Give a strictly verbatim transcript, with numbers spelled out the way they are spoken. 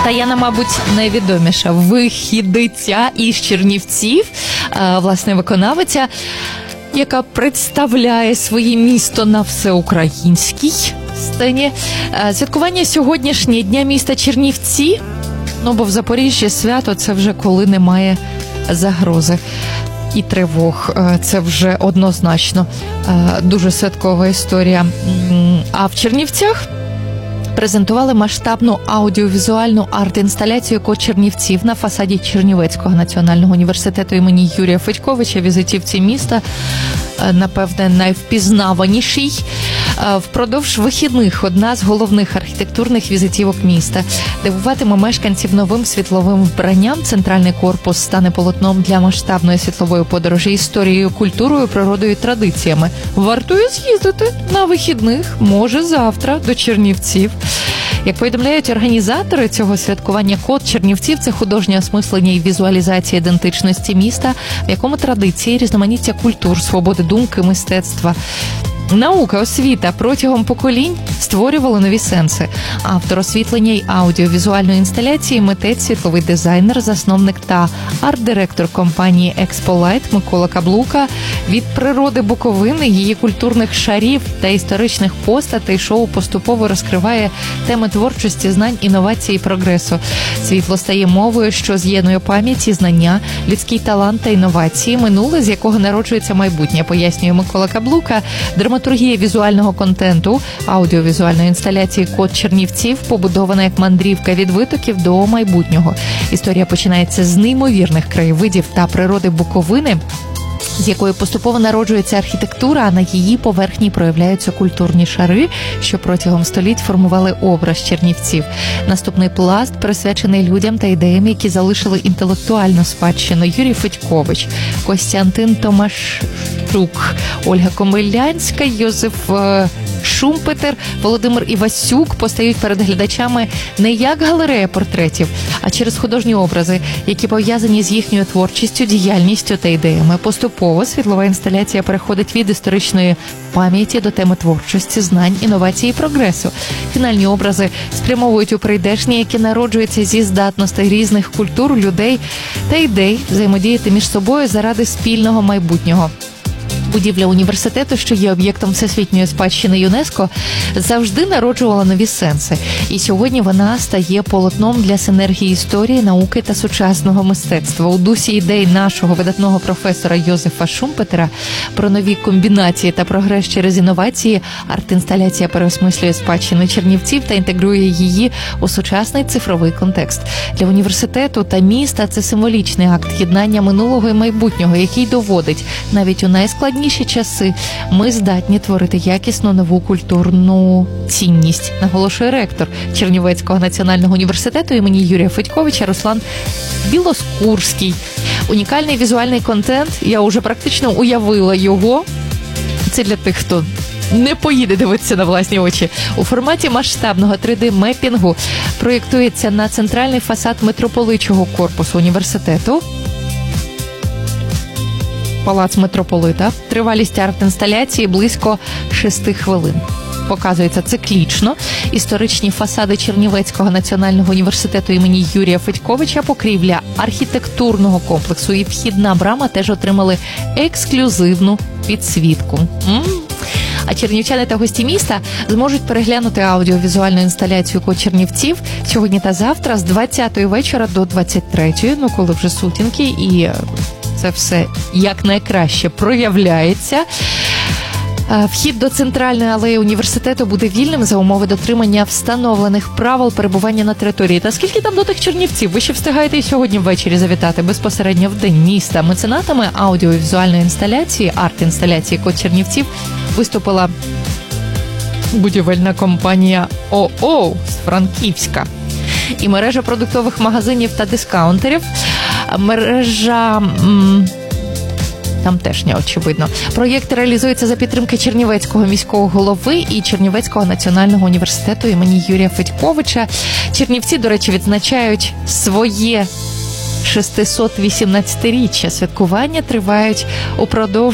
Таяна, мабуть, найвідоміша вихідиця із Чернівців, власне, виконавиця, яка представляє своє місто на всеукраїнській сцені. Святкування сьогоднішнє Дня міста Чернівці, ну, бо в Запоріжжі свято – це вже коли немає загрози і тривог. Це вже однозначно дуже святкова історія. А в Чернівцях презентували масштабну аудіовізуальну арт-інсталяцію «Код Чернівців» на фасаді Чернівецького національного університету імені Юрія Федьковича, візитівці міста, напевне, найвпізнаваніший. Впродовж вихідних одна з головних архітектурних візитівок міста. Дивуватиме мешканців новим світловим вбранням. Центральний корпус стане полотном для масштабної світлової подорожі історією, культурою, природою і традиціями. Вартує з'їздити на вихідних, може завтра, до Чернівців. Як повідомляють організатори цього святкування, «Код Чернівців» – це художнє осмислення і візуалізація ідентичності міста, в якому традиції, різноманіття культур, свободи думки, мистецтва, наука, освіта протягом поколінь створювали нові сенси. Автор освітлення й аудіовізуальної інсталяції, митець, світловий дизайнер, засновник та арт-директор компанії «Експолайт» Микола Каблука. Від природи Буковини, її культурних шарів та історичних постатей шоу поступово розкриває теми творчості, знань, інновацій і прогресу. Світло стає мовою, що з'єднує пам'ять і знання, людський талант та інновації, минуле, з якого народжується майбутнє, пояснює Микола Каблука. Драматургія візуального контенту, аудіовізуальної інсталяції «Код Чернівців» побудована як мандрівка від витоків до майбутнього. Історія починається з неймовірних краєвидів та природи Буковини, з якої поступово народжується архітектура, а на її поверхні проявляються культурні шари, що протягом століть формували образ Чернівців. Наступний пласт присвячений людям та ідеям, які залишили інтелектуальну спадщину. Юрій Федькович, Костянтин Томашчук, Ольга Комилянська, Йозеф Шумпетер, Володимир Івасюк постають перед глядачами не як галерея портретів, а через художні образи, які пов'язані з їхньою творчістю, діяльністю та ідеями. Поступово світлова інсталяція переходить від історичної пам'яті до теми творчості, знань, інновацій і прогресу. Фінальні образи спрямовують у прийдешнє, яке народжується зі здатностей різних культур, людей та ідей взаємодіяти між собою заради спільного майбутнього. Будівля університету, що є об'єктом всесвітньої спадщини ЮНЕСКО, завжди народжувала нові сенси. І сьогодні вона стає полотном для синергії історії, науки та сучасного мистецтва. У дусі ідей нашого видатного професора Йозефа Шумпетера про нові комбінації та прогрес через інновації, арт-інсталяція переосмислює спадщину Чернівців та інтегрує її у сучасний цифровий контекст. Для університету та міста це символічний акт єднання минулого і майбутнього, який доводить, навіть у найскладніші часи ми здатні творити якісну нову культурну цінність, наголошує ректор Чернівецького національного університету імені Юрія Федьковича Руслан Білоскурський. Унікальний візуальний контент, я вже практично уявила його, це для тих, хто не поїде дивитися на власні очі. У форматі масштабного три де-мепінгу проєктується на центральний фасад митрополичого корпусу університету, Палац митрополита. Тривалість арт-інсталяції близько шести хвилин. Показується циклічно. Історичні фасади Чернівецького національного університету імені Юрія Федьковича, покрівля архітектурного комплексу і вхідна брама теж отримали ексклюзивну підсвітку. М-м. А чернівчани та гості міста зможуть переглянути аудіовізуальну інсталяцію «Код Чернівців» сьогодні та завтра з двадцятої вечора до двадцять третьої, ну коли вже сутінки і це все якнайкраще проявляється. Вхід до центральної алеї університету буде вільним за умови дотримання встановлених правил перебування на території. Та скільки там до тих Чернівців? Ви ще встигаєте і сьогодні ввечері завітати безпосередньо в день міста. Меценатами аудіовізуальної інсталяції, арт-інсталяції «Код Чернівців» виступила будівельна компанія ОО з Франківська і мережа продуктових магазинів та дискаунтерів. Мережа м, тамтешня, очевидно. Проєкт реалізується за підтримки Чернівецького міського голови і Чернівецького національного університету імені Юрія Федьковича. Чернівці, до речі, відзначають своє шестисот вісімнадцятиріччя. Святкування тривають упродовж